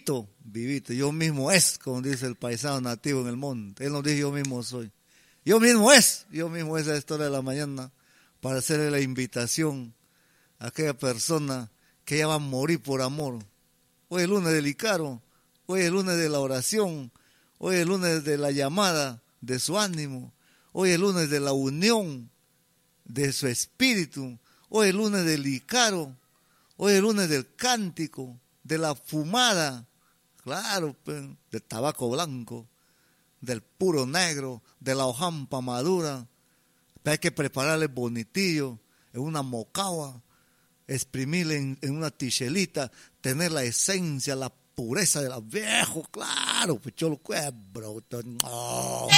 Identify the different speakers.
Speaker 1: vivito, vivito. Yo mismo es, como dice el paisano nativo en el monte. Él nos dice, yo mismo soy. Yo mismo es a esta hora de la mañana, para hacerle la invitación a aquella persona que ya va a morir por amor. Hoy es el lunes del Icaro, hoy es el lunes de la oración, hoy es el lunes de la llamada de su ánimo, hoy es el lunes de la unión de su espíritu, hoy es el lunes del Icaro, hoy es el lunes del cántico, de la fumada, claro, del tabaco blanco, del puro negro, de la hojampa madura. Pero hay que prepararle bonitillo en una mocagua, exprimirle en una tichelita, tener la esencia, la pureza de los viejos, claro, pues yo lo quiero, bro.